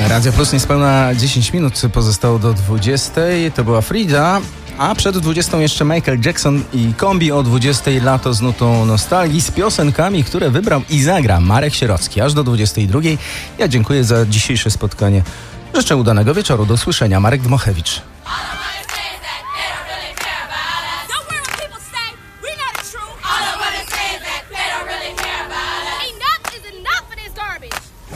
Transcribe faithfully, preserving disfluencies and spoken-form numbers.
Radio Plus niespełna dziesięć minut pozostało do dwudziestej. To była Frida, a przed dwudziestą jeszcze Michael Jackson i Kombi. O dwudziestej Lato z nutą nostalgii, z piosenkami, które wybrał i zagra Marek Sierocki. Aż do dwudziestej drugiej. Ja dziękuję za dzisiejsze spotkanie. Życzę udanego wieczoru. Do usłyszenia. Marek Dmochewicz.